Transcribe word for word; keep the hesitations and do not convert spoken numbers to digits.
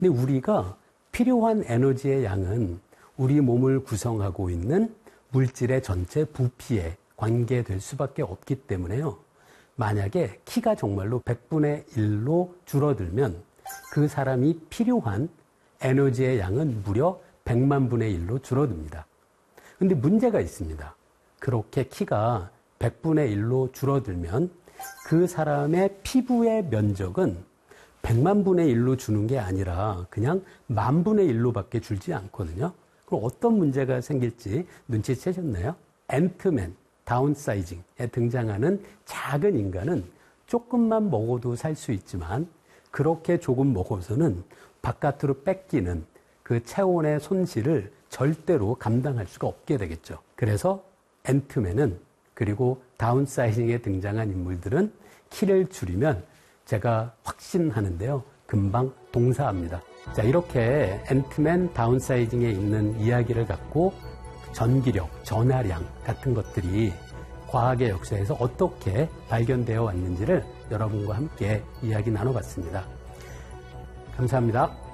근데 우리가 필요한 에너지의 양은 우리 몸을 구성하고 있는 물질의 전체 부피에 관계될 수밖에 없기 때문에요. 만약에 키가 정말로 백분의 일로 줄어들면 그 사람이 필요한 에너지의 양은 무려 백만 분의 일로 줄어듭니다. 근데 문제가 있습니다. 그렇게 키가 백분의 일로 줄어들면 그 사람의 피부의 면적은 백만 분의 일로 주는 게 아니라 그냥 만 분의 일로밖에 줄지 않거든요. 그럼 어떤 문제가 생길지 눈치채셨나요? 앤트맨, 다운사이징에 등장하는 작은 인간은 조금만 먹어도 살 수 있지만 그렇게 조금 먹어서는 바깥으로 뺏기는 그 체온의 손실을 절대로 감당할 수가 없게 되겠죠. 그래서 앤트맨은 그리고 다운사이징에 등장한 인물들은 키를 줄이면 제가 확신하는데요. 금방 동사합니다. 자, 이렇게 앤트맨 다운사이징에 있는 이야기를 갖고 전기력, 전하량 같은 것들이 과학의 역사에서 어떻게 발견되어 왔는지를 여러분과 함께 이야기 나눠봤습니다. 감사합니다.